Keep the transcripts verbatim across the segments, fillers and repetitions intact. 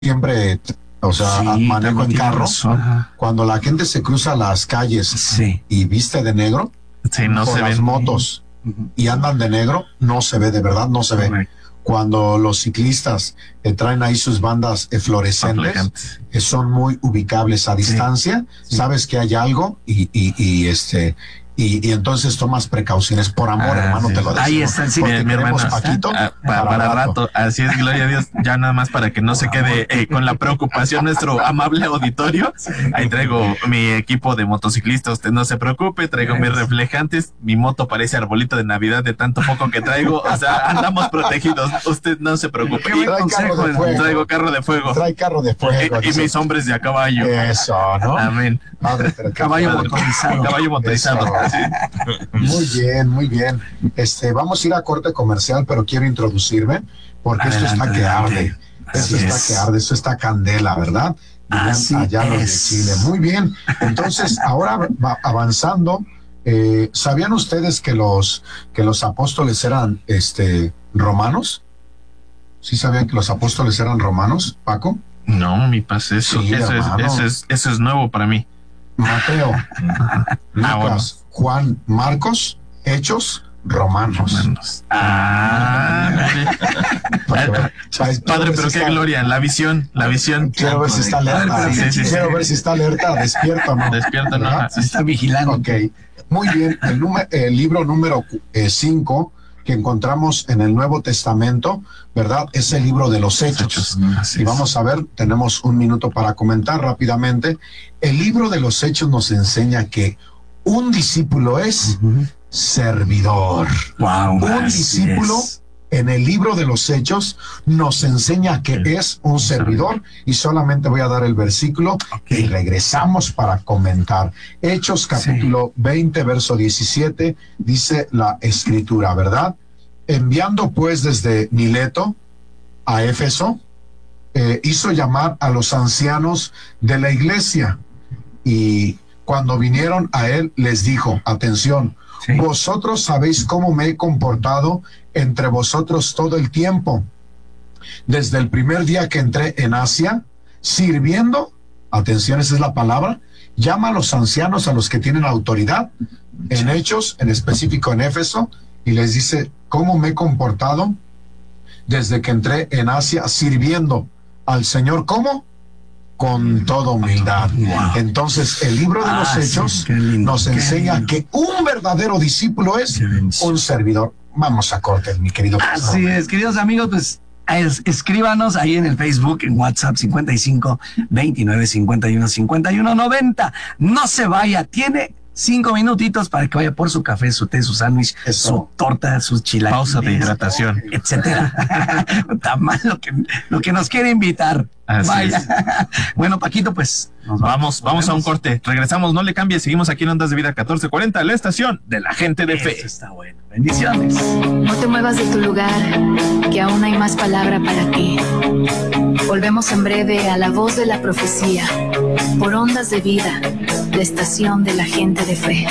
siempre, o sea, Sí, manejo en también carro. tienes razón. Cuando la gente se cruza las calles Sí. y viste de negro, Sí, no con se las ven. motos Ujú. y andan de negro, no se ve, de verdad no se ve. Correcto. Cuando los ciclistas eh, traen ahí sus bandas eh, fluorescentes, Reflejantes. eh, son muy ubicables a distancia, sí. sabes que hay algo y, y, y este y, y entonces tomas precauciones por amor, Ah, hermano, sí. te lo decimos. Ahí está, sí, porque mi- mi queremos hermano, Paquito Ah, pa- para, rato. Así es, gloria a Dios. Ya nada más para que no se quede eh, con la preocupación nuestro amable auditorio. Ahí traigo mi equipo de motociclista. Usted no se preocupe. Traigo mis reflejantes. Mi moto parece arbolito de Navidad de tanto poco que traigo. O sea, andamos protegidos. Usted no se preocupe. Qué buen Trae consejo, carro de hermano. fuego. Traigo carro de fuego. Trae carro de fuego. Y, y mis hombres de a caballo. Eso, ¿no? Amén. Padre, pero qué Caballo padre. motorizado. Caballo motorizado. Eso. Muy bien, muy bien. Este, vamos a ir a corte comercial, pero quiero introducirme porque esto Adelante, está que adelante. arde. Así Esto está es. que arde, esto está candela, ¿verdad? Dirían Así allá los de es. Chile. Muy bien. Entonces, ahora va avanzando. Eh, ¿Sabían ustedes que los que los apóstoles eran este romanos? ¿Sí sabían que los apóstoles eran romanos, Paco? No, mi paz, eso, Sí, eso, es, hermano. eso, es, eso es nuevo para mí. Mateo, Lucas, bueno. Juan, Marcos, Hechos, romanos. Romanos. Ah, Para- para- Padre, pero si qué está- gloria, la visión, la visión. Quiero ver si está alerta. Sí, sí, sí. Quiero ver si está alerta, despierto o no. Despierta, ¿no? ¿Verdad? se está vigilando. Ok, muy bien. El, número- el libro número cinco que encontramos en el Nuevo Testamento, ¿verdad? Es el libro de los Hechos. Así Y es. vamos a ver, tenemos un minuto para comentar rápidamente. El libro de los Hechos nos enseña que un discípulo es Ujú. servidor. Wow, Un así discípulo es. en el libro de los Hechos nos enseña que es un servidor, y solamente voy a dar el versículo y regresamos para comentar. Hechos capítulo veinte, verso diecisiete, dice la escritura, ¿verdad? Enviando pues desde Mileto a Éfeso, eh, hizo llamar a los ancianos de la iglesia, y cuando vinieron a él les dijo, atención, Sí. vosotros sabéis cómo me he comportado entre vosotros todo el tiempo, desde el primer día que entré en Asia, sirviendo, atención, esa es la palabra, llama a los ancianos, a los que tienen autoridad, en Hechos, en específico en Éfeso, y les dice, ¿cómo me he comportado desde que entré en Asia, sirviendo al Señor? ¿Cómo? Con toda humildad. Wow. Entonces, el libro de los Ah, sí, Hechos qué lindo, nos qué enseña lindo. que un verdadero discípulo es Qué bendición. un servidor. Vamos a corte, mi querido pastor. Así es, queridos amigos, pues es- escríbanos ahí en el Facebook, en WhatsApp cincuenta y cinco, veintinueve, cincuenta y uno, cincuenta y uno, noventa. No se vaya, tiene cinco minutitos para que vaya por su café, su té, su sándwich, Eso. su torta, sus chilaquiles. Pausa de hidratación. Etcétera. Está mal lo que, lo que nos quiere invitar. Así Vaya. Bueno, Paquito, pues nos Vamos, vamos a un corte. Regresamos, no le cambie. Seguimos aquí en Ondas de Vida catorce cuarenta, la estación de la gente de fe. Eso está bueno. Bendiciones. No te muevas de tu lugar, que aún hay más palabra para ti. Volvemos en breve a la voz de la profecía, por Ondas de Vida, la estación de la gente de fe.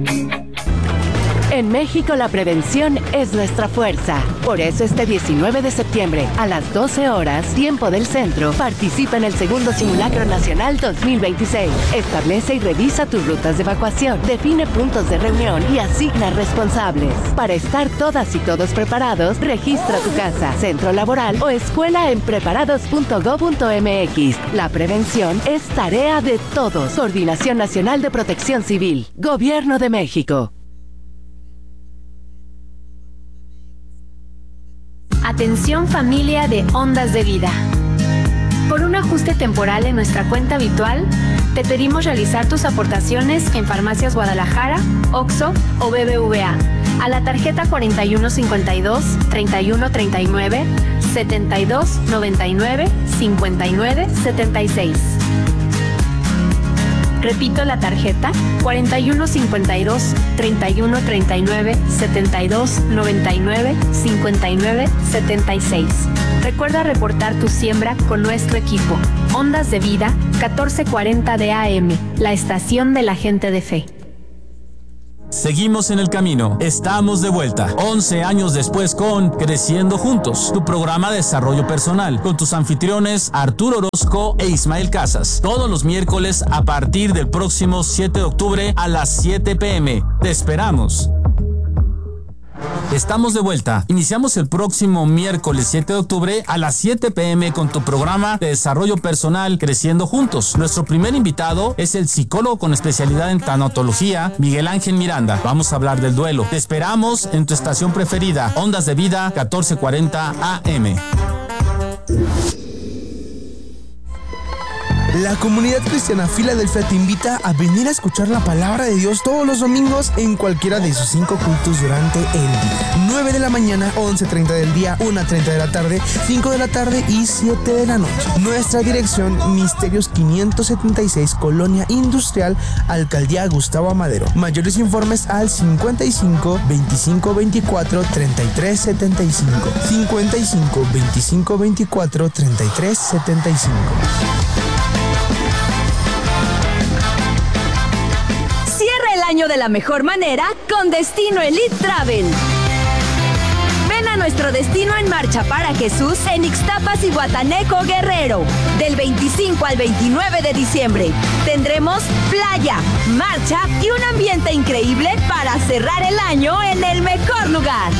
En México la prevención es nuestra fuerza. Por eso este diecinueve de septiembre a las doce horas, tiempo del centro, participa en el segundo Simulacro Nacional dos mil veintiséis. Establece y revisa tus rutas de evacuación, define puntos de reunión y asigna responsables. Para estar todas y todos preparados, registra tu casa, centro laboral o escuela en preparados punto gob punto mx. La prevención es tarea de todos. Coordinación Nacional de Protección Civil. Gobierno de México. Atención familia de Ondas de Vida. Por un ajuste temporal en nuestra cuenta habitual, te pedimos realizar tus aportaciones en Farmacias Guadalajara, Oxxo o B B V A a la tarjeta cuarenta y uno cincuenta y dos, treinta y uno treinta y nueve, setenta y dos noventa y nueve, cincuenta y nueve setenta y seis. Repito la tarjeta cuarenta y uno cincuenta y dos, treinta y uno treinta y nueve, setenta y dos noventa y nueve, cincuenta y nueve setenta y seis. Recuerda reportar tu siembra con nuestro equipo. Ondas de Vida, catorce cuarenta de A M, la estación de la gente de fe. Seguimos en el camino, estamos de vuelta, once años después con Creciendo Juntos, tu programa de desarrollo personal, con tus anfitriones Arturo Orozco e Ismael Casas, todos los miércoles a partir del próximo siete de octubre a las siete pe eme. Te esperamos. Estamos de vuelta. Iniciamos el próximo miércoles siete de octubre a las siete pe eme con tu programa de desarrollo personal Creciendo Juntos. Nuestro primer invitado es el psicólogo con especialidad en tanatología, Miguel Ángel Miranda. Vamos a hablar del duelo. Te esperamos en tu estación preferida, Ondas de Vida catorce cuarenta A M. La comunidad cristiana Filadelfia te invita a venir a escuchar la palabra de Dios todos los domingos en cualquiera de sus cinco cultos durante el día. nueve de la mañana, once treinta del día, una treinta de la tarde, cinco de la tarde y siete de la noche. Nuestra dirección, Misterios quinientos setenta y seis, Colonia Industrial, Alcaldía Gustavo Amadero. Mayores informes al cincuenta y cinco, veinticinco veinticuatro, treinta y tres setenta y cinco. cincuenta y cinco, veinticinco veinticuatro, treinta y tres setenta y cinco. Cierra el año de la mejor manera con Destino Elite Travel. Ven a nuestro destino en marcha para Jesús en Ixtapas y Guataneco, Guerrero. Del veinticinco al veintinueve de diciembre tendremos playa, marcha y un ambiente increíble para cerrar el año en el mejor lugar.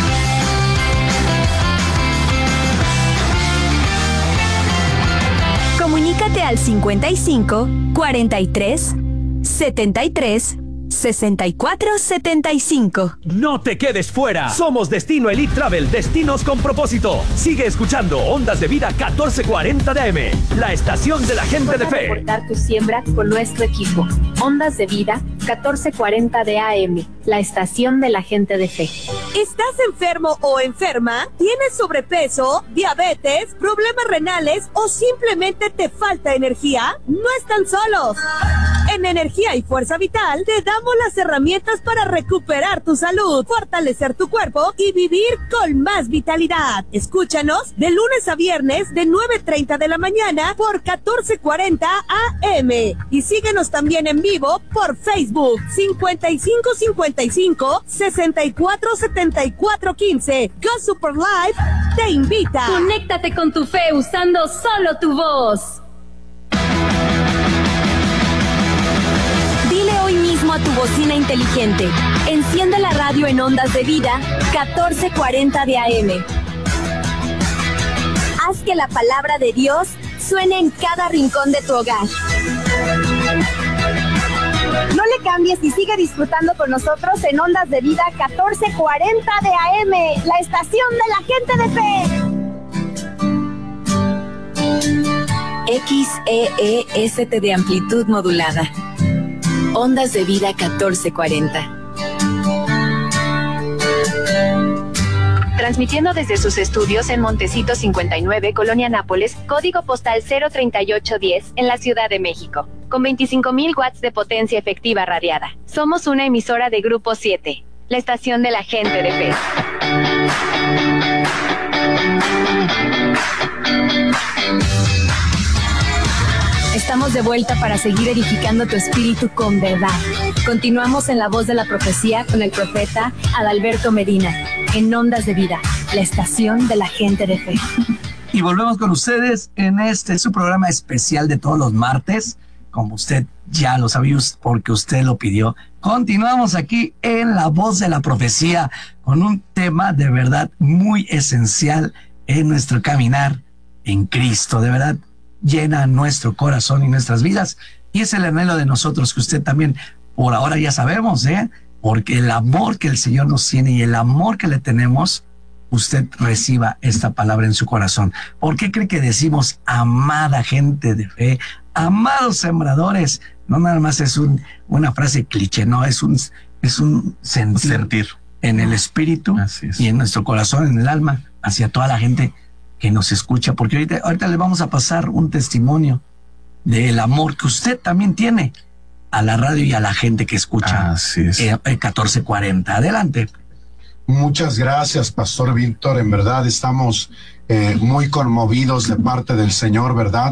Comunícate al cincuenta y cinco, cuarenta y tres, setenta y tres, sesenta y cuatro setenta y cinco. No te quedes fuera. Somos Destino Elite Travel, destinos con propósito. Sigue escuchando Ondas de Vida catorce cuarenta de A M, la estación de la gente de fe. Reportar tu siembra con nuestro equipo. Ondas de Vida catorce cuarenta de A M, la estación de la gente de fe. ¿Estás enfermo o enferma? ¿Tienes sobrepeso, diabetes, problemas renales o simplemente te falta energía? No están solos. En Energía y Fuerza Vital te damos las herramientas para recuperar tu salud, fortalecer tu cuerpo y vivir con más vitalidad. Escúchanos de lunes a viernes de nueve treinta de la mañana por catorce cuarenta A M y síguenos también en vivo por Facebook cincuenta y cinco cincuenta y cinco, sesenta y cuatro setenta y cuatro quince. Go Super Live te invita. Conéctate con tu fe usando solo tu voz. Dile hoy mismo a tu bocina inteligente: enciende la radio en Ondas de Vida catorce cuarenta de A M. Haz que la palabra de Dios suene en cada rincón de tu hogar. No le cambies y sigue disfrutando con nosotros en Ondas de Vida catorce cuarenta de A M, la estación de la gente de fe. X E E S T de amplitud modulada. Ondas de Vida catorce cuarenta. Transmitiendo desde sus estudios en Montecito cincuenta y nueve, Colonia Nápoles, código postal cero treinta y ocho diez, en la Ciudad de México, con veinticinco mil watts de potencia efectiva radiada. Somos una emisora de Grupo siete, la estación de la gente de fe. Estamos de vuelta para seguir edificando tu espíritu con verdad. Continuamos en La Voz de la Profecía con el profeta Adalberto Medina, en Ondas de Vida, la estación de la gente de fe. Y volvemos con ustedes en este su programa especial de todos los martes, como usted ya lo sabía porque usted lo pidió. Continuamos aquí en La Voz de la Profecía con un tema de verdad muy esencial en nuestro caminar en Cristo. De verdad llena nuestro corazón y nuestras vidas, y es el anhelo de nosotros que usted también por ahora ya sabemos, ¿eh? Porque el amor que el Señor nos tiene y el amor que le tenemos, usted reciba esta palabra en su corazón. ¿Por qué cree que decimos amada gente de fe, amados sembradores? No nada más es un, una frase cliché, no, es un, es un sentir, sentir en el espíritu y en nuestro corazón, en el alma, hacia toda la gente que nos escucha, porque ahorita, ahorita le vamos a pasar un testimonio del amor que usted también tiene a la radio y a la gente que escucha. Así es. eh, eh, catorce cuarenta. Adelante. Muchas gracias, Pastor Víctor. En verdad estamos eh, muy conmovidos de parte del Señor, ¿verdad?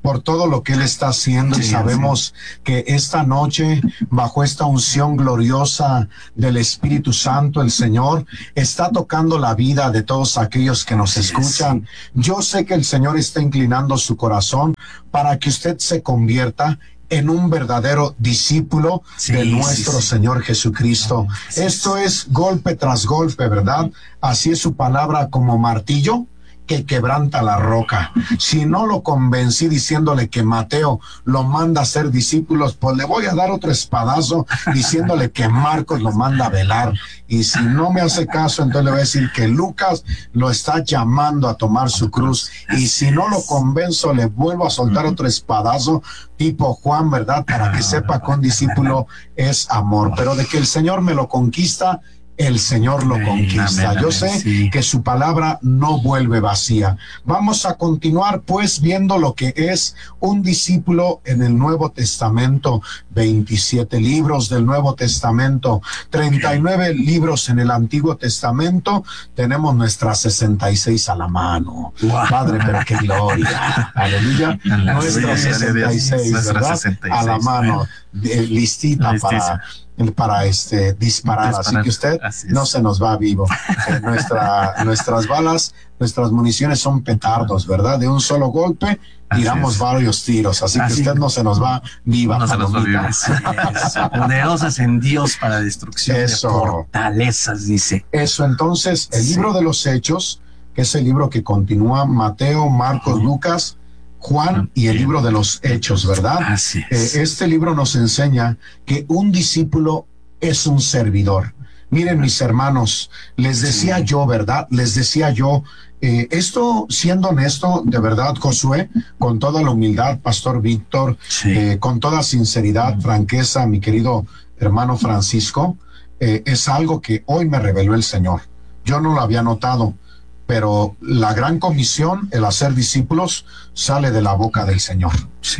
por todo lo que Él está haciendo, Sí, y sabemos sí. que esta noche, bajo esta unción gloriosa del Espíritu Santo, el Señor está tocando la vida de todos aquellos que nos sí, escuchan. Sí. Yo sé que el Señor está inclinando su corazón para que usted se convierta en un verdadero discípulo sí, de nuestro sí, sí. Señor Jesucristo. Sí, Esto sí. es golpe tras golpe, ¿verdad? Así es su palabra, como martillo que quebranta la roca. Si no lo convencí diciéndole que Mateo lo manda a ser discípulos, pues le voy a dar otro espadazo diciéndole que Marcos lo manda a velar. Y si no me hace caso, entonces le voy a decir que Lucas lo está llamando a tomar su cruz. Y si no lo convenzo, le vuelvo a soltar otro espadazo tipo Juan, ¿verdad? Para que sepa que un discípulo es amor. Pero de que el Señor me lo conquista, el Señor lo conquista. Amén, Yo sé amén, sí. que su palabra no vuelve vacía. Vamos a continuar pues viendo lo que es un discípulo en el Nuevo Testamento. veintisiete libros del Nuevo Testamento, treinta y nueve libros en el Antiguo Testamento. Tenemos nuestras sesenta y seis a la mano. Wow. Padre, pero qué gloria. Aleluya. Nuestras sesenta y seis, ¿verdad? sesenta y seis, a la mano, de, listita, listita para... para este disparar, disparar. Así que usted Así no se nos va vivo. eh, nuestra, nuestras balas, nuestras municiones son petardos, ¿verdad? De un solo golpe tiramos varios tiros, así, así que usted no se nos va viva. No se nos va viva. Poderosas en Dios para destrucción Eso. de fortalezas, dice. Eso, entonces, el sí. libro de los Hechos, que es el libro que continúa Mateo, Marcos, uh-huh. Lucas, Juan y el libro de los Hechos, ¿verdad? Así es. Eh, este libro nos enseña que un discípulo es un servidor. Miren, mis hermanos, les decía sí. yo, ¿verdad? Les decía yo, eh, esto, siendo honesto, de verdad, Josué, con toda la humildad, Pastor Víctor, sí. eh, con toda sinceridad, mm. franqueza, mi querido hermano Francisco, eh, es algo que hoy me reveló el Señor. Yo no lo había notado, pero la gran comisión, el hacer discípulos, sale de la boca del Señor. Sí.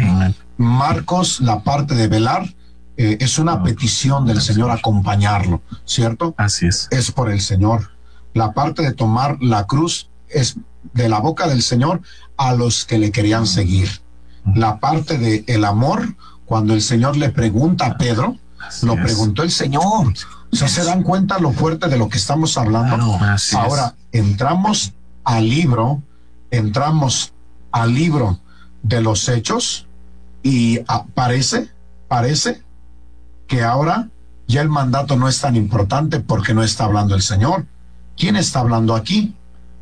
Marcos, la parte de velar, eh, es una petición del Señor acompañarlo, ¿cierto? Así es. Es por el Señor. La parte de tomar la cruz es de la boca del Señor a los que le querían seguir. La parte de el amor, cuando el Señor le pregunta a Pedro, Así lo es. preguntó el Señor. O sea, ¿se dan cuenta lo fuerte de lo que estamos hablando? Claro, Ahora, entramos al libro, entramos al libro de los Hechos y ah, parece, parece que ahora ya el mandato no es tan importante porque no está hablando el Señor. ¿Quién está hablando aquí?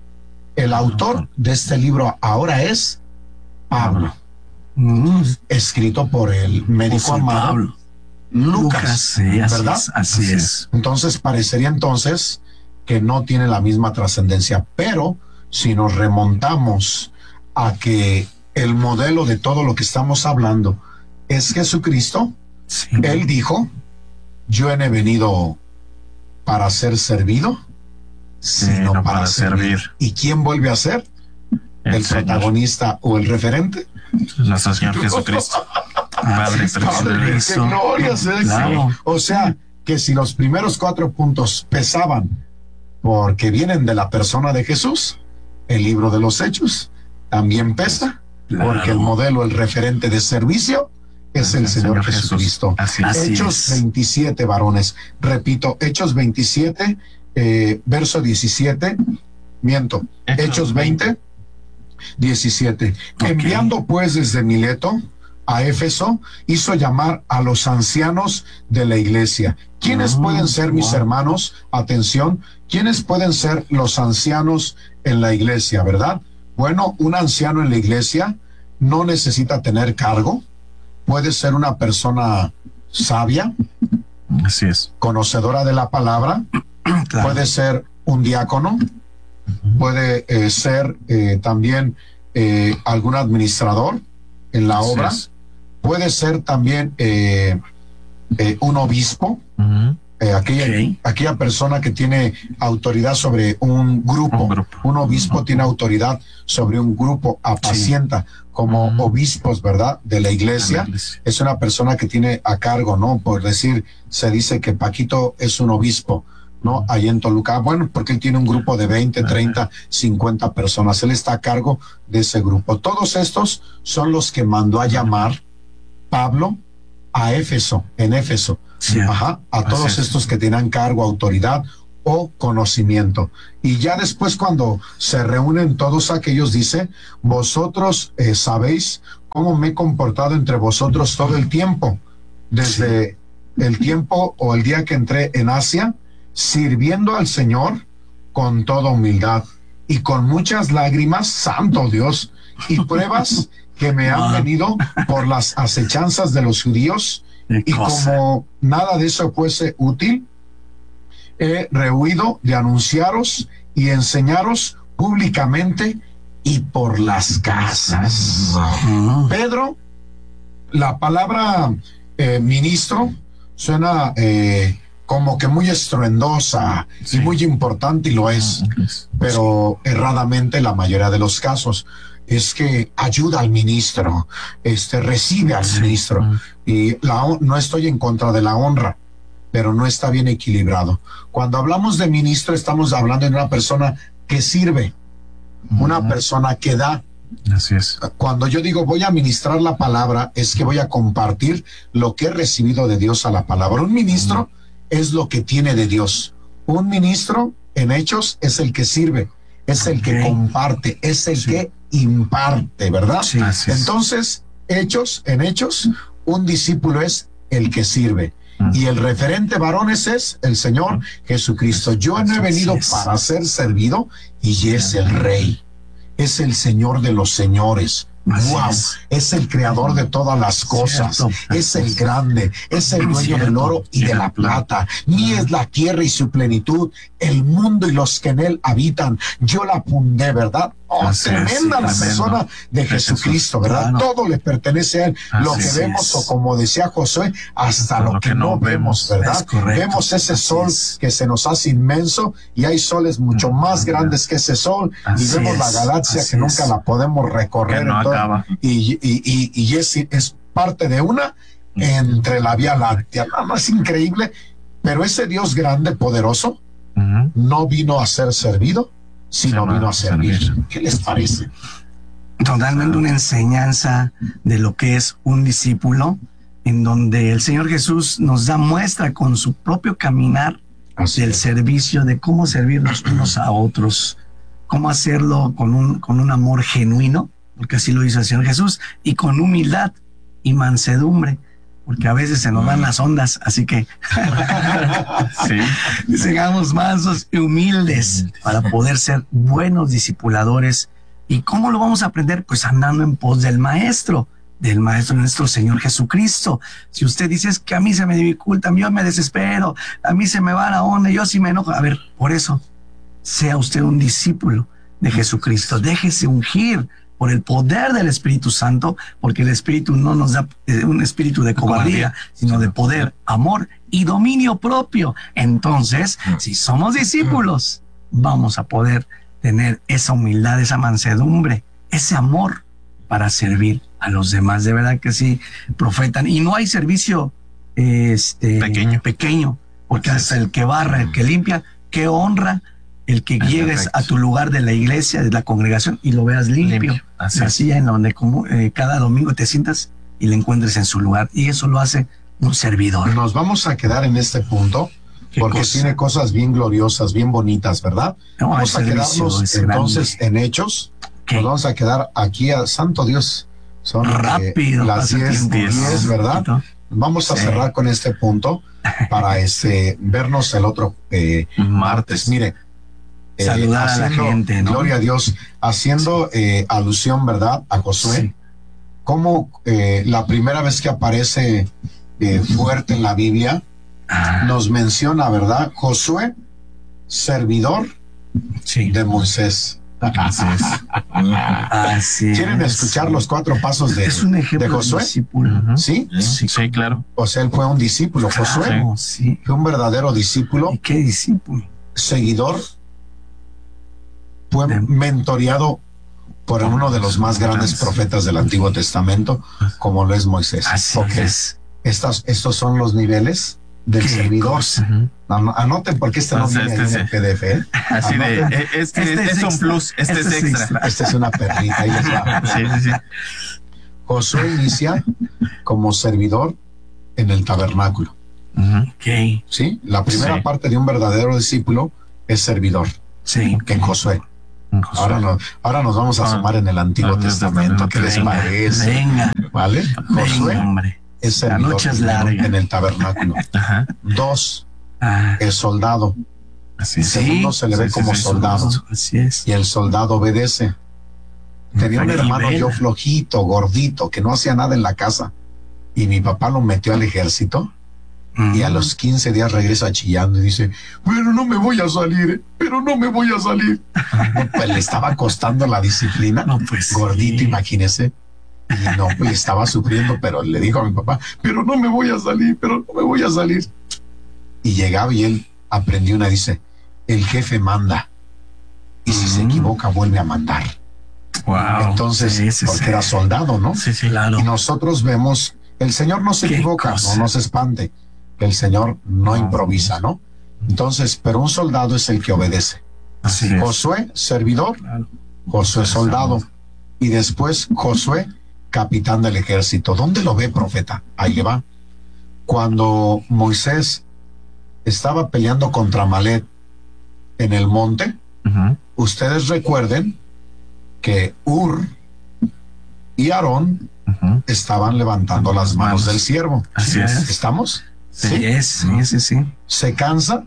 El autor de este libro ahora es Pablo, mm. escrito por el médico amado Pablo. Lucas, Lucas sí, así ¿verdad? Es, así, así es. es. Entonces parecería entonces que no tiene la misma trascendencia, pero si nos remontamos a que el modelo de todo lo que estamos hablando es Jesucristo, sí. Él dijo, yo he venido para ser servido, sino sí, no para, para servir. servir. ¿Y quién vuelve a ser? El, el protagonista o el referente. Nuestro Señor Jesucristo. Padre, Padre, qué gloria sea. Claro. O sea, que si los primeros cuatro puntos pesaban porque vienen de la persona de Jesús, el libro de los Hechos también pesa, claro. porque el modelo, el referente de servicio es el, el Señor, Señor Jesucristo. Así, Hechos así veintisiete, varones. Repito, Hechos veintisiete, eh, verso diecisiete. Miento. Hechos, Hechos veinte, diecisiete. Okay. Enviando pues desde Mileto a Éfeso, hizo llamar a los ancianos de la iglesia. ¿Quiénes oh, pueden ser, mis wow. hermanos? Atención, ¿quiénes pueden ser los ancianos en la iglesia, verdad? Bueno, un anciano en la iglesia no necesita tener cargo, puede ser una persona sabia, así es, conocedora de la palabra, claro. puede ser un diácono, uh-huh. puede eh, ser eh, también eh, algún administrador en la así obra, es. puede ser también eh, eh, un obispo, uh-huh. eh, aquella, okay. aquella persona que tiene autoridad sobre un grupo. Un, grupo. un obispo uh-huh. tiene autoridad sobre un grupo, apacienta, sí. como uh-huh. obispos, ¿verdad? De la iglesia. la iglesia. Es una persona que tiene a cargo, ¿no? Por decir, se dice que Paquito es un obispo. ¿no? Ahí en Toluca. Bueno, porque él tiene un grupo de veinte, treinta, cincuenta personas. Él está a cargo de ese grupo. Todos estos son los que mandó a llamar Pablo a Éfeso, en Éfeso. Sí. Ajá, a todos estos que tenían cargo, autoridad o conocimiento. Y ya después, cuando se reúnen todos aquellos, dice, vosotros eh, sabéis cómo me he comportado entre vosotros todo el tiempo, desde sí. el tiempo o el día que entré en Asia, sirviendo al Señor con toda humildad y con muchas lágrimas, santo Dios, y pruebas que me han venido por las acechanzas de los judíos, y como nada de eso fuese útil, he rehuido de anunciaros y enseñaros públicamente y por las casas. Uh-huh. Pedro, la palabra eh, ministro suena eh, como que muy estruendosa, sí, y muy importante, y lo es, pero erradamente la mayoría de los casos es que ayuda al ministro, este recibe al ministro, y la, no estoy en contra de la honra, pero no está bien equilibrado. Cuando hablamos de ministro, estamos hablando de una persona que sirve, una uh-huh. persona que da. Así es. Cuando yo digo voy a ministrar la palabra, es que voy a compartir lo que he recibido de Dios a la palabra. Un ministro uh-huh. es lo que tiene de Dios. Un ministro, en Hechos, es el que sirve, es el okay. que comparte, es el sí. que imparte, ¿verdad? Sí, así es. Entonces, Hechos, en Hechos, un discípulo es el que sirve. Y el referente varones es el Señor Jesucristo. Yo no he venido para ser servido, y es el Rey, es el Señor de los señores. Wow, es. es el creador de todas las cosas, cierto. Es el grande, es el dueño cierto. del oro y de la plata. Mía es la tierra y su plenitud, el mundo y los que en él habitan. Yo la fundé, ¿verdad? Oh, así tremenda es, la persona de Jesucristo, ¿verdad? Claro. Todo le pertenece a él. Así lo que es. vemos, o como decía Josué, hasta lo, lo que, que no vemos, ¿verdad? Vemos ese Así sol es. que se nos hace inmenso, y hay soles mucho más grandes que ese sol, Así y vemos es. la galaxia Así que es. nunca la podemos recorrer. No acaba. Y, y, y, y es, es parte de una entre la Vía Láctea. Nada más increíble, pero ese Dios grande, poderoso, uh-huh. no vino a ser servido, sino vino a servir. servir. ¿Qué les parece? Totalmente una enseñanza de lo que es un discípulo, en donde el Señor Jesús nos da muestra con su propio caminar Así del es. servicio, de cómo servirnos unos a otros, cómo hacerlo con un, con un amor genuino, porque así lo hizo el Señor Jesús, y con humildad y mansedumbre, porque a veces se nos dan las ondas, así que sí. seamos mansos y humildes para poder ser buenos discipuladores. ¿Y cómo lo vamos a aprender? Pues andando en pos del Maestro, del Maestro nuestro Señor Jesucristo. Si usted dice, es que a mí se me dificulta, yo me desespero, a mí se me va la onda, yo sí me enojo. A ver, por eso, sea usted un discípulo de Jesucristo, déjese ungir por el poder del Espíritu Santo, porque el Espíritu no nos da un espíritu de cobardía, sino de poder, amor y dominio propio. Entonces, si somos discípulos, vamos a poder tener esa humildad, esa mansedumbre, ese amor para servir a los demás. De verdad que sí, profetan. Y no hay servicio este, pequeño. pequeño, porque hasta el que barra, el que limpia, que honra el que es llegues perfecto. a tu lugar de la iglesia, de la congregación, y lo veas limpio, limpio. Así la silla en donde como, eh, cada domingo te sientas y le encuentres en su lugar, y eso lo hace un servidor. Nos vamos a quedar en este punto porque cosa? tiene cosas bien gloriosas, bien bonitas, ¿verdad? No, vamos a quedarnos entonces grande. en Hechos. ¿Qué? Nos vamos a quedar aquí a Santo Dios. Son rápido, eh, las diez, diez, ¿verdad? Vamos a sí. cerrar con este punto para este vernos el otro eh, martes. Mire, Eh, saludar haciendo, a la gente, ¿no? Gloria a Dios, haciendo sí. eh, alusión, ¿verdad?, a Josué, sí. como eh, la primera vez que aparece eh, fuerte en la Biblia, ah. nos menciona, ¿verdad?, Josué, servidor sí. de Moisés. Así es. Así ¿Quieren es. escuchar los cuatro pasos de, es un ejemplo de Josué? De discípulo. Uh-huh. ¿Sí? ¿Sí? Sí, claro. O sea, él fue un discípulo, claro, Josué. Sí. Fue un verdadero discípulo. ¿Y qué discípulo? Seguidor. Fue mentoreado por uno de los más grandes profetas del Antiguo Testamento, como lo es Moisés. Así okay. es. Estas, estos son los niveles del servidor. Uh-huh. Anoten porque este no viene este ahí en el P D F. ¿eh? Así Anoten. de, este, este es, es un plus, este, este es extra. Esta es una perlita. Ahí les va. Sí, sí, sí. Josué inicia como servidor en el tabernáculo. Uh-huh. Okay. Sí, la primera sí. parte de un verdadero discípulo es servidor. Sí. En Josué. Josué. Ahora, no, ahora nos vamos a asomar en el Antiguo ah, Testamento. ¿Qué les parece? Venga. ¿Vale? Josué venga, hombre. es servidor la noche es larga. En el tabernáculo. Ajá. Dos, ah. es soldado. Así es. Segundo, se le ve sí, como sí, sí, soldado. Así es. Y el soldado obedece. Tenía un hermano yo flojito, gordito, que no hacía nada en la casa. Y mi papá lo metió al ejército. Mm. Y a los quince días regresa chillando y dice, pero no me voy a salir, pero no me voy a salir. No, pues le estaba costando la disciplina. No, pues, gordito, sí. Imagínese. Y no, pues estaba sufriendo, pero le dijo a mi papá, pero no me voy a salir, pero no me voy a salir. Y llegaba y él aprendió una, dice, el jefe manda. Y mm. si se equivoca, vuelve a mandar. Wow. Entonces, sí, sí, porque sí. era soldado, ¿no? Sí, sí, claro. Y nosotros vemos, el Señor no se equivoca, cosa? no nos espante. El Señor no, no improvisa, ¿no? Entonces, pero un soldado es el que obedece. Así Josué, servidor, claro. Josué, soldado, y después Josué, capitán del ejército. ¿Dónde lo ve, profeta? Ahí le va. Cuando Moisés estaba peleando contra Amalek en el monte, uh-huh. ustedes recuerden que Ur y Aarón uh-huh. estaban levantando uh-huh. las manos del siervo. Así es. ¿Estamos? Sí, sí, es, sí, sí, sí. Se cansa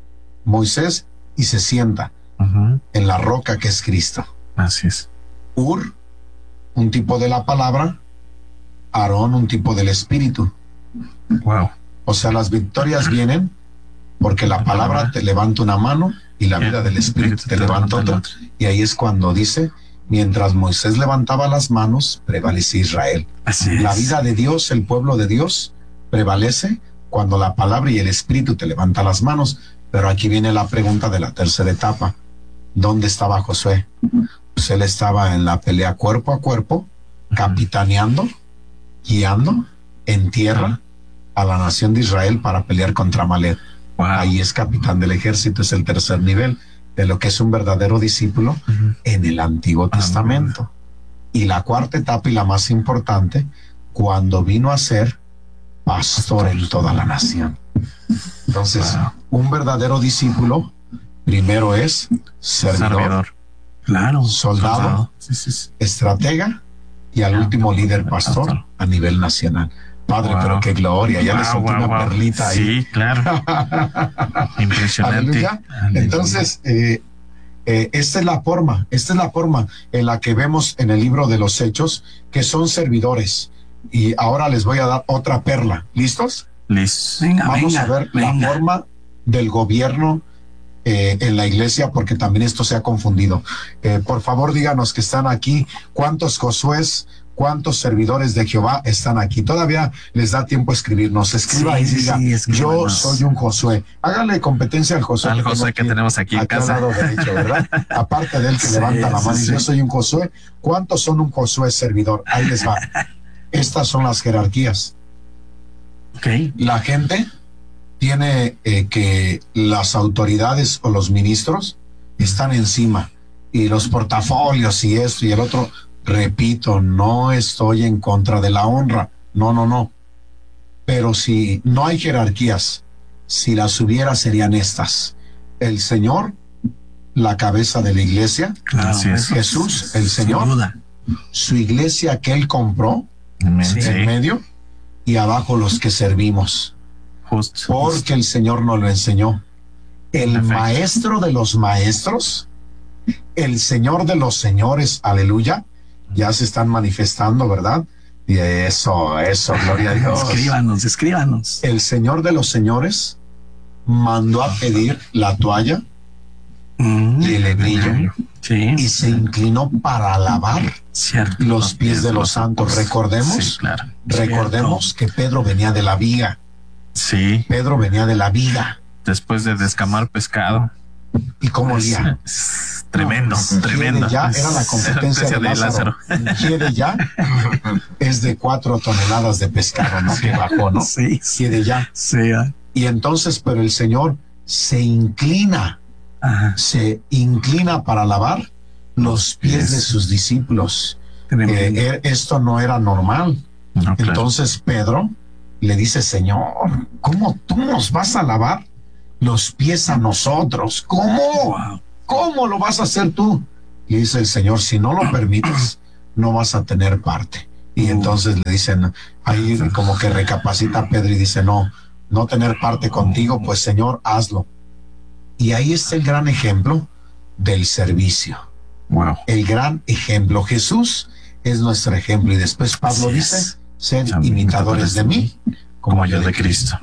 Moisés y se sienta uh-huh. en la roca que es Cristo. Así es. Ur, un tipo de la palabra, Aarón, un tipo del espíritu. Wow. O sea, las victorias vienen porque la palabra te levanta una mano y la vida del espíritu te levanta otra. Y ahí es cuando dice, mientras Moisés levantaba las manos, prevalece Israel. Así es. La vida de Dios, el pueblo de Dios, prevalece cuando la palabra y el espíritu te levanta las manos. Pero aquí viene la pregunta de la tercera etapa. ¿Dónde estaba Josué? Pues él estaba en la pelea cuerpo a cuerpo, capitaneando, guiando en tierra a la nación de Israel para pelear contra Amalek. Wow. Ahí es capitán del ejército, es el tercer nivel de lo que es un verdadero discípulo uh-huh. en el Antiguo Testamento. Uh-huh. Y la cuarta etapa y la más importante, cuando vino a ser pastor en toda la nación. Entonces, wow. un verdadero discípulo primero es servidor, servidor. Claro, soldado, soldado. Sí, sí, sí. estratega y al último líder pastor, pastor a nivel nacional. Padre, wow. pero qué gloria, ya wow, le solté wow, una wow. perlita ahí. Sí, claro. Impresionante. Aleluya. Entonces, eh, eh, esta es la forma, esta es la forma en la que vemos en el libro de los Hechos que son servidores. Y ahora les voy a dar otra perla. ¿Listos? Listos. Venga, Vamos venga, a ver venga. la forma del gobierno eh, en la iglesia, porque también esto se ha confundido. Eh, por favor, díganos que están aquí. ¿Cuántos Josués, cuántos servidores de Jehová están aquí? Todavía les da tiempo a escribirnos. Escriba sí, y sí, diga, sí, yo soy un Josué. Háganle competencia al Josué. Al que Josué que tenemos aquí, aquí en casa. Al lado derecho, ¿verdad? Aparte del que sí, levanta la mano y sí. yo soy un Josué. ¿Cuántos son un Josué servidor? Ahí les va. Estas son las jerarquías. Okay. La gente tiene eh, que las autoridades o los ministros están encima y los portafolios y esto y el otro. Repito, no estoy en contra de la honra. No, no, no. Pero si no hay jerarquías, si las hubiera serían estas. El Señor, la cabeza de la iglesia. Claro, Jesús, el Señor. Su iglesia que Él compró. Sí. En medio y abajo los que servimos. Just, porque just. el Señor nos lo enseñó. El Perfecto. Maestro de los maestros, el Señor de los señores, aleluya, ya se están manifestando, ¿verdad? Y eso, eso, gloria a Dios. Escríbanos, escríbanos. El Señor de los señores mandó a pedir la toalla mm, y el hebrillo. Sí, y se inclinó para lavar cierto, los pies de los santos. Recordemos, sí, claro. recordemos que Pedro venía de la viga. Sí. Pedro venía de la viga. Después de descamar pescado. ¿Y cómo olía? Es tremendo, no, tremendo. Ya era la competencia de, de Lázaro. Quiere ya es de cuatro toneladas de pescado, ¿no? Sí, que bajó, ¿no? Sí. Quiere ya. Sí. Y entonces, pero el Señor se inclina, Ajá. se inclina para lavar los pies de sus discípulos. Eh, esto no era normal. No, claro. Entonces Pedro le dice, Señor, ¿cómo tú nos vas a lavar los pies a nosotros? ¿Cómo? Wow. ¿Cómo lo vas a hacer tú? Y dice el Señor, si no lo permites, no vas a tener parte. Y entonces le dicen, ahí como que recapacita Pedro y dice, no, no tener parte contigo, pues Señor, hazlo. Y ahí está el gran ejemplo del servicio. Wow. El gran ejemplo. Jesús es nuestro ejemplo. Y después Pablo Así dice, es. sed imitadores de mí, como, como yo de Cristo.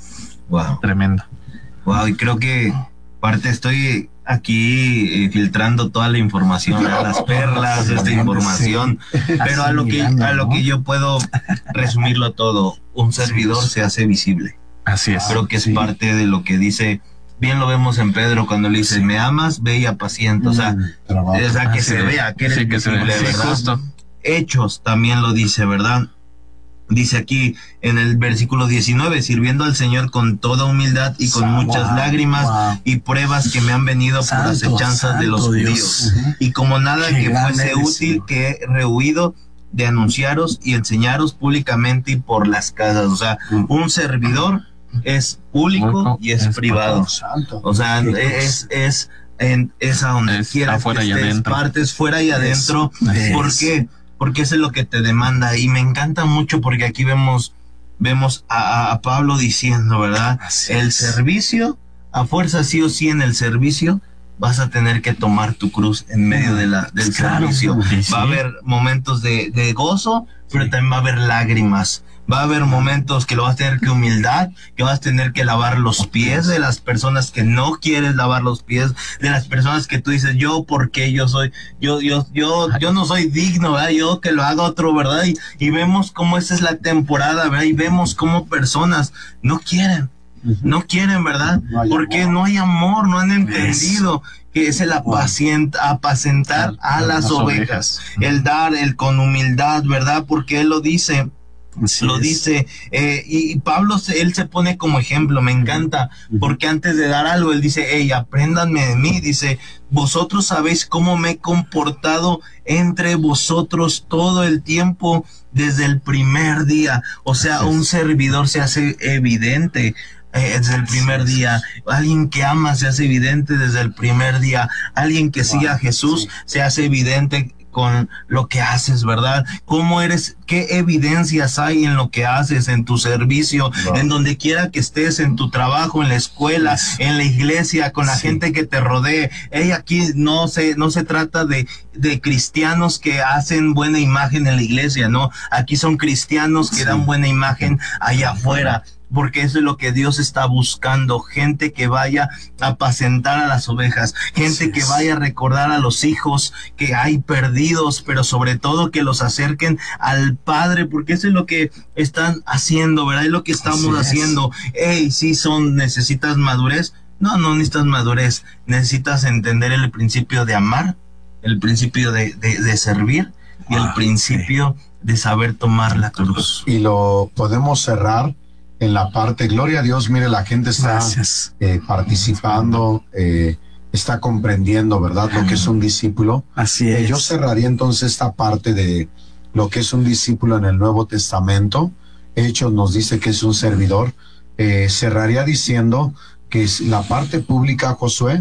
Wow. Tremendo. Wow, y creo que parte estoy aquí eh, filtrando toda la información, ¿verdad? Las perlas de esta información, sí. pero a lo que a lo que yo puedo resumirlo todo, un servidor se hace visible. Así es. Creo que es sí. parte de lo que dice, bien lo vemos en Pedro cuando le dice, sí. me amas, ve y apacienta, o sea, mm, o sea que se vea que eres sí, que visible, se ve. ¿verdad? Sí, justo. Hechos también lo dice, ¿verdad? Dice aquí en el versículo diecinueve, sirviendo al Señor con toda humildad y con wow, muchas lágrimas wow. y pruebas que me han venido santo, por asechanzas santo de los Dios. judíos. Uh-huh. Y como nada Qué que fuese útil, que he rehuido de anunciaros y enseñaros públicamente y por las casas. O sea, uh-huh. un servidor es público y es, es privado. Santo. O sea, es, es, en, es a donde es quiera que estés, partes fuera y adentro. Es, ¿Por es. qué? Porque eso es lo que te demanda, y me encanta mucho porque aquí vemos vemos a, a Pablo diciendo, ¿verdad? Así el es. servicio, a fuerza sí o sí en el servicio, vas a tener que tomar tu cruz en medio de la, del claro, servicio. Sí, sí. Va a haber momentos de, de gozo, pero sí. también va a haber lágrimas. Va a haber momentos que lo vas a tener que humildad, que vas a tener que lavar los pies de las personas que no quieres lavar los pies, de las personas que tú dices, yo, ¿por qué yo soy? Yo, yo, yo, yo no soy digno, ¿verdad? Yo que lo haga otro, ¿verdad? Y, y vemos cómo esa es la temporada, ¿verdad? Y vemos cómo personas no quieren, no quieren, ¿verdad? No Porque amor. no hay amor, no han entendido que es el apacient, apacentar a las, las ovejas, ovejas, el dar, el con humildad, ¿verdad? Porque él lo dice. Así lo es. dice, eh, y, y Pablo, se, él se pone como ejemplo, me encanta, uh-huh. porque antes de dar algo, él dice, hey, apréndanme de mí, dice, vosotros sabéis cómo me he comportado entre vosotros todo el tiempo, desde el primer día. O sea, un servidor se hace evidente eh, desde el primer día, alguien que ama se hace evidente desde el primer día, alguien que wow. sigue a Jesús sí. se hace evidente con lo que haces, ¿verdad? ¿Cómo eres? ¿Qué evidencias hay en lo que haces, en tu servicio, wow. en donde quiera que estés, en tu trabajo, en la escuela, sí. en la iglesia, con la sí. gente que te rodee? Hey, aquí no se, no se trata de, de cristianos que hacen buena imagen en la iglesia, ¿no? Aquí son cristianos que sí. dan buena imagen allá afuera. Porque eso es lo que Dios está buscando, gente que vaya a apacentar a las ovejas, gente que vaya a recordar a los hijos que hay perdidos, pero sobre todo que los acerquen al Padre, porque eso es lo que están haciendo, ¿verdad? Es lo que estamos haciendo. Hey, sí son, necesitas madurez. No, no necesitas madurez, necesitas entender el principio de amar, el principio de, de, de servir y el principio de saber tomar la cruz. Y lo podemos cerrar en la parte, gloria a Dios, mire, la gente está eh, participando, eh, está comprendiendo, ¿verdad?, lo que es un discípulo. Así es. Eh, yo cerraría entonces esta parte de lo que es un discípulo en el Nuevo Testamento. Hechos nos dice que es un servidor. Eh, cerraría diciendo que es la parte pública, Josué,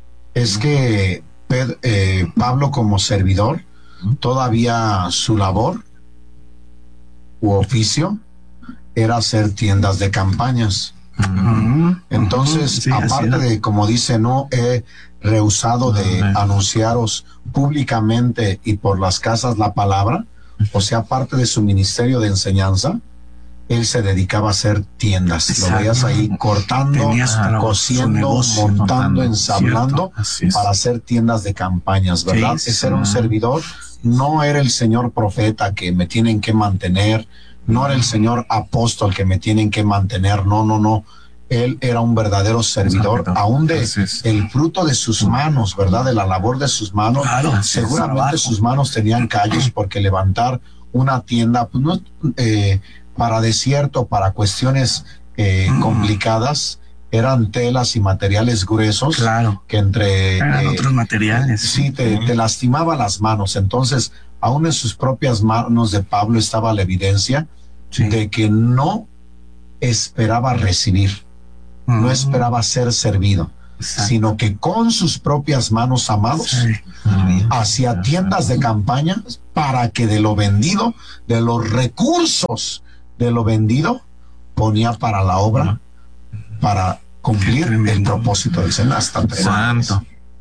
es que Ped, eh, Pablo como servidor, todavía su labor u oficio era hacer tiendas de campañas. Uh-huh. Entonces, sí, aparte de, como dice, no he rehusado de uh-huh. anunciaros públicamente y por las casas la palabra, uh-huh. o sea, aparte de su ministerio de enseñanza, él se dedicaba a hacer tiendas. Exacto. Lo veías ahí cortando, cosiendo, montando, ensablando para hacer tiendas de campañas, ¿verdad? Sí, Ese era un servidor, no era el señor profeta que me tienen que mantener, no era el señor apóstol que me tienen que mantener, no, no, no. Él era un verdadero servidor, Exacto. aún de el fruto de sus manos, ¿verdad? De la labor de sus manos. Claro, seguramente sus manos tenían callos, porque levantar una tienda, pues no, eh, para desierto, para cuestiones eh, mm. complicadas, eran telas y materiales gruesos. Claro. Que entre... Eran eh, otros materiales. Sí, te, te lastimaba las manos. Entonces, aún en sus propias manos de Pablo estaba la evidencia sí. de que no esperaba recibir, mm. no esperaba ser servido. Exacto. Sino que con sus propias manos, amados, sí. hacía tiendas de campaña para que de lo vendido, de los recursos de lo vendido, ponía para la obra, para cumplir el propósito del Señor. Santo.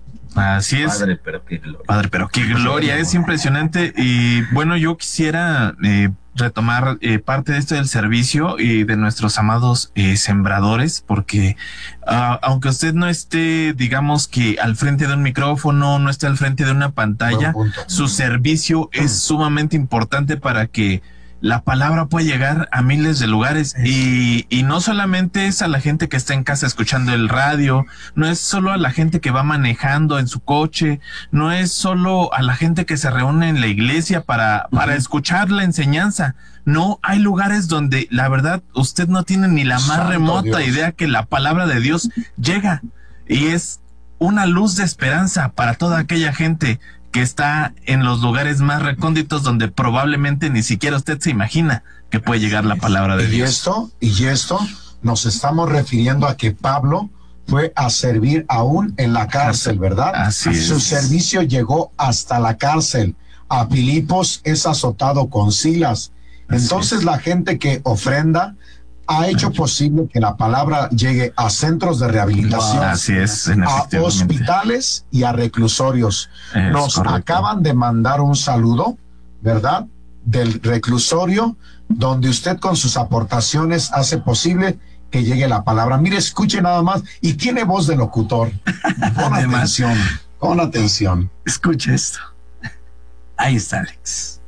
Así es. Padre, pero qué gloria. Padre, pero qué gloria. Es impresionante. Y bueno, yo quisiera eh, retomar eh, parte de esto del servicio y de nuestros amados eh, sembradores, porque uh, aunque usted no esté, digamos que al frente de un micrófono, no esté al frente de una pantalla, su servicio es sumamente importante para que la palabra puede llegar a miles de lugares y, y no solamente es a la gente que está en casa escuchando el radio, no es solo a la gente que va manejando en su coche, no es solo a la gente que se reúne en la iglesia para, para uh-huh. escuchar la enseñanza. No, hay lugares donde la verdad usted no tiene ni la más Santo remota Dios. idea que la palabra de Dios llega y es una luz de esperanza para toda aquella gente que está en los lugares más recónditos donde probablemente ni siquiera usted se imagina que puede llegar la palabra de y Dios. Esto, y esto nos estamos refiriendo a que Pablo fue a servir aún en la cárcel, ¿verdad? Así es. Su servicio llegó hasta la cárcel. A Filipos es azotado con Silas. Entonces la gente que ofrenda ha hecho posible que la palabra llegue a centros de rehabilitación, Así es, a hospitales y a reclusorios. Es Nos correcto. acaban de mandar un saludo, ¿verdad? Del reclusorio, donde usted con sus aportaciones hace posible que llegue la palabra. Mire, escuche nada más, y tiene voz de locutor. Con atención, con atención. Escuche esto. Ahí está, Alex.